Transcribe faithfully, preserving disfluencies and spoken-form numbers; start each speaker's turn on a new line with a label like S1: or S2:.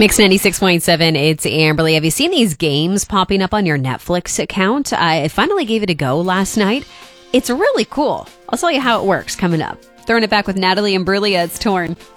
S1: Mix ninety-six point seven, it's Amberly. Have you seen these games popping up on your Netflix account? I finally gave it a go last night. It's really cool. I'll tell you how it works coming up. Throwing it back with Natalie and Brulia, it's Torn.